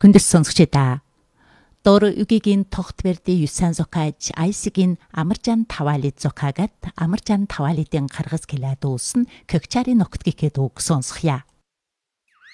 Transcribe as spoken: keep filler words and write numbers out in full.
Хүндэс сонсогчдаа. Дор үгийн тогт верди юсан зокаж айсгийн амаржан тавали зокагат амаржан тавалидын гаргас келээд uuсан көгчари ногт гэхэд үг сонсхья.